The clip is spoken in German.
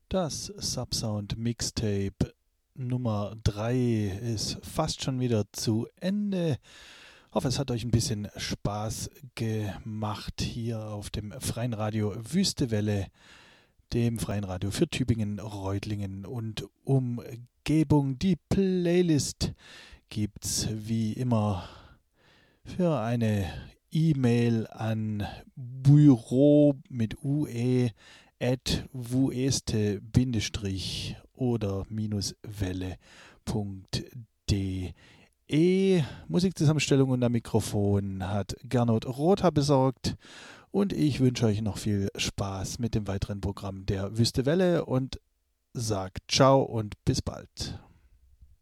Das Subsound Mixtape Nummer 3 ist fast schon wieder zu Ende. Ich hoffe, es hat euch ein bisschen Spaß gemacht hier auf dem Freien Radio Wüstewelle, dem Freien Radio für Tübingen, Reutlingen und Umgebung. Die Playlist gibt's wie immer für eine E-Mail an Büro mit UE @weste-welle.de. Musikzusammenstellung und am Mikrofon hat Gernot Rother besorgt und ich wünsche euch noch viel Spaß mit dem weiteren Programm der Wüstewelle und sagt ciao und bis bald.